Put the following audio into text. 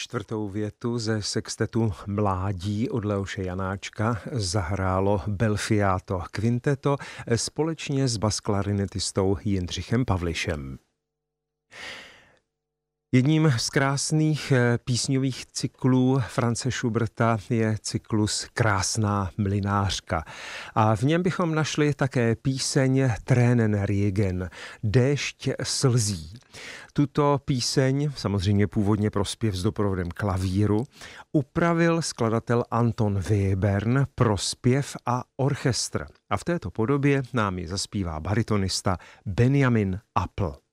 Čtvrtou větu ze sextetu Mládí od Leoše Janáčka zahrálo Belfiato Quinteto společně s basklarinetistou Jindřichem Pavlišem. Jedním z krásných písňových cyklů Franze Schuberta je cyklus Krásná mlynářka. A v něm bychom našli také píseň Tränenregen, Déšť slzí. Tuto píseň, samozřejmě původně pro zpěv s doprovodem klavíru, upravil skladatel Anton Webern pro zpěv a orchestr. A v této podobě nám ji zaspívá baritonista Benjamin Appel.